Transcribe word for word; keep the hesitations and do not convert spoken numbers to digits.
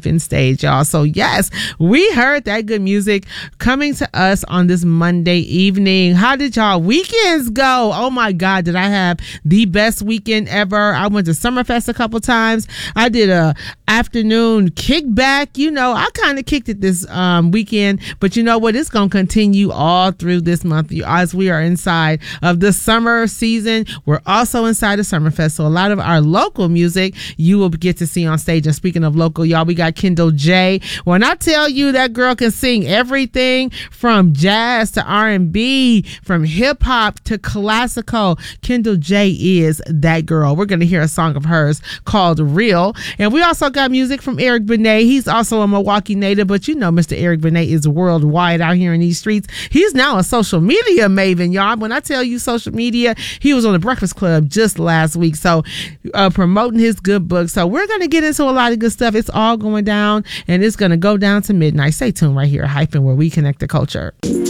hyphen stage, y'all. So yes, we heard that good music coming to us on this Monday evening. How did y'all weekends go? Oh my God, did I have the best weekend ever. I went to Summerfest a couple times. I did a afternoon kickback. You know, I kind of kicked it this um, weekend, but you know what? It's going to continue all through this month as we are inside of the summer season. We're also inside of Summerfest, so a lot of our local music you will get to see on stage. And speaking of local, y'all, we got Kendall J. When I tell you that girl can sing everything from jazz to R and B, from hip hop to classical, Kendall J is that girl. We're going to hear a song of hers called Real. And we also got music from Eric Benet. He's also a Milwaukee native, but you know Mister Eric Benet is worldwide out here in these streets. He's now a social media maven, y'all. When I tell you social media, he was on the Breakfast Club just last week, so uh, promoting his good book. So we're going to get into a lot of good stuff. It's all going down, and it's going to go down to midnight. Stay tuned right here, Hyphen, where we connect the culture.